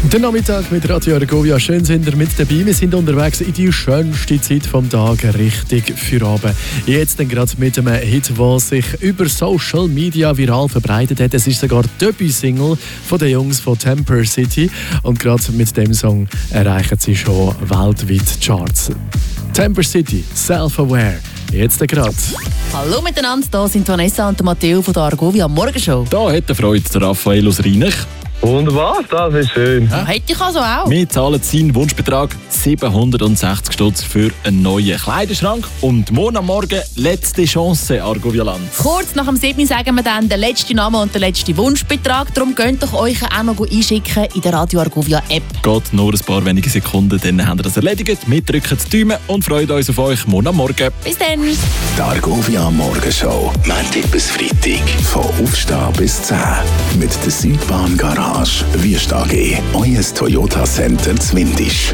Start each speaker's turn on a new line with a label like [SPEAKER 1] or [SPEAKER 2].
[SPEAKER 1] Der Nachmittag mit Radio Argovia. Schön sind ihr mit dabei. Wir sind unterwegs in die schönste Zeit vom Tag, richtig für Abend. Jetzt dann gerade mit einem Hit, der sich über Social Media viral verbreitet hat. Es ist sogar die Debüt-Single von den Jungs von Temper City. Und gerade mit dem Song erreichen sie schon weltweit die Charts. Temper City, Self-Aware. Jetzt gerade.
[SPEAKER 2] Hallo miteinander, hier sind Vanessa und Matteo von der Argovia Morgenshow.
[SPEAKER 3] Da hat er Freude, der Raphael aus Rheinich.
[SPEAKER 4] Wunderbar, das ist schön.
[SPEAKER 2] Ja, hätte ich also auch.
[SPEAKER 3] Wir zahlen seinen Wunschbetrag 760 Stutz für einen neuen Kleiderschrank. Und morgen am Morgen letzte Chance, Argovia-Land.
[SPEAKER 2] Kurz nach dem 7 sagen wir dann den letzten Namen und den letzten Wunschbetrag. Darum könnt ihr euch auch noch einschicken in der Radio Argovia App.
[SPEAKER 3] Geht nur ein paar wenige Sekunden, dann haben wir das erledigt. Wir drücken die Daumen und freuen uns auf euch morgen am Morgen.
[SPEAKER 2] Bis dann.
[SPEAKER 5] Die Argovia Morgenshow, Montag bis Freitag, von Aufstehen bis 10. Mit der Südbahn Garage, Wüst AG, euer Toyota Center Zwindisch.